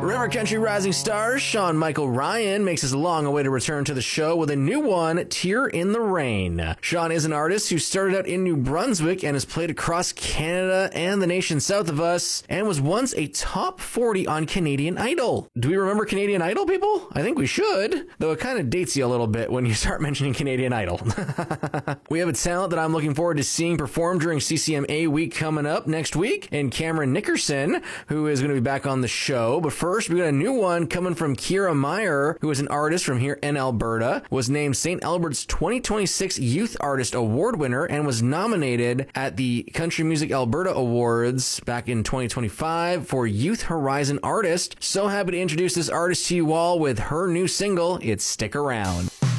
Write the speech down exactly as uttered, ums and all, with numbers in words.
Remember Country Rising Stars, Sean Michael Ryan makes his long-awaited return to the show with a new one, Tear in the Rain. Sean is an artist who started out in New Brunswick and has played across Canada and the nation south of us, and was once a top forty on Canadian Idol. Do we remember Canadian Idol, people? I think we should, though it kind of dates you a little bit when you start mentioning Canadian Idol. We have a talent that I'm looking forward to seeing perform during C C M A week coming up next week, and Cameron Nickerson, who is going to be back on the show. But first, we got a new one coming from Kira Meyer, who is an artist from here in Alberta, was named Saint Albert's twenty twenty-six Youth Artist Award winner, and was nominated at the Country Music Alberta Awards back in twenty twenty-five for Youth Horizon Artist. So happy to introduce this artist to you all with her new single, It's Stick Around.